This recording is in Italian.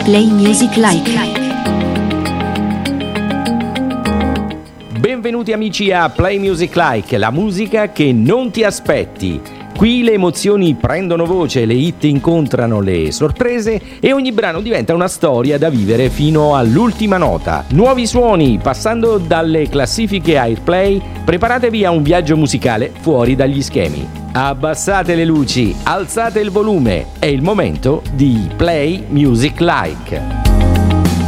Play Music Like. Benvenuti amici a Play Music Like, la musica che non ti aspetti. Qui le emozioni prendono voce, le hit incontrano le sorprese e ogni brano diventa una storia da vivere fino all'ultima nota. Nuovi suoni, passando dalle classifiche Airplay, preparatevi a un viaggio musicale fuori dagli schemi. Abbassate le luci, alzate il volume, è il momento di Play Music Like.